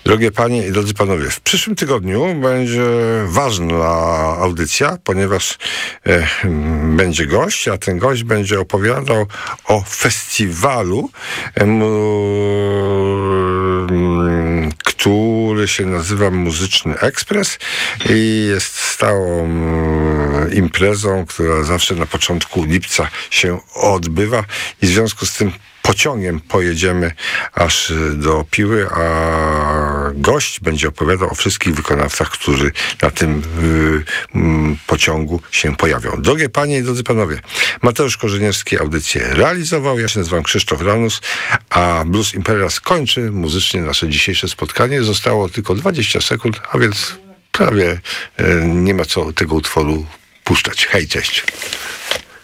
Drogie panie i drodzy panowie, w przyszłym tygodniu będzie ważna audycja, ponieważ będzie gość, a ten gość będzie opowiadał o festiwalu, który się nazywa Muzyczny Ekspres i jest stałą imprezą, która zawsze na początku lipca się odbywa i w związku z tym pociągiem pojedziemy aż do Piły, a gość będzie opowiadał o wszystkich wykonawcach, którzy na tym pociągu się pojawią. Drogie panie i drodzy panowie, Mateusz Korzeniewski audycję realizował. Ja się nazywam Krzysztof Ranus, a Blues Imperial kończy muzycznie nasze dzisiejsze spotkanie. Zostało tylko 20 sekund, a więc prawie nie ma co tego utworu puszczać. Hej, cześć.